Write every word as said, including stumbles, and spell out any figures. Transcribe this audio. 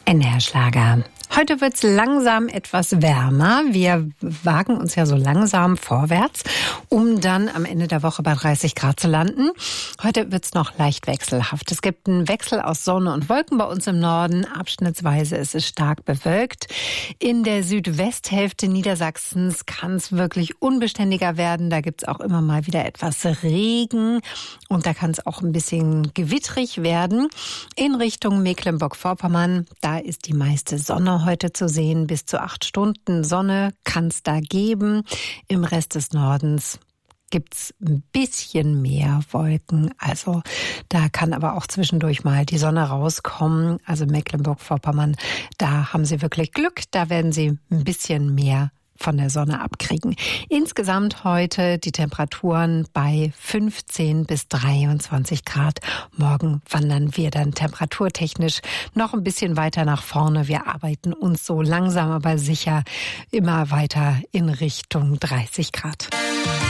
N R-Schlager. Heute wird's langsam etwas wärmer. Wir wagen uns ja so langsam vorwärts, um dann am Ende der Woche bei dreißig Grad zu landen. Heute wird's noch leicht wechselhaft. Es gibt einen Wechsel aus Sonne und Wolken bei uns im Norden. Abschnittsweise ist es stark bewölkt. In der Südwesthälfte Niedersachsens kann es wirklich unbeständiger werden. Da gibt's auch immer mal wieder etwas Regen und da kann es auch ein bisschen gewittrig werden. In Richtung Mecklenburg-Vorpommern, da ist die meiste Sonne heute zu sehen. Bis zu acht Stunden Sonne kann es da geben. Im Rest des Nordens gibt's ein bisschen mehr Wolken. Also da kann aber auch zwischendurch mal die Sonne rauskommen. Also Mecklenburg-Vorpommern, da haben Sie wirklich Glück. Da werden Sie ein bisschen mehr von der Sonne abkriegen. Insgesamt heute die Temperaturen bei fünfzehn bis dreiundzwanzig Grad. Morgen wandern wir dann temperaturtechnisch noch ein bisschen weiter nach vorne. Wir arbeiten uns so langsam aber sicher immer weiter in Richtung dreißig Grad.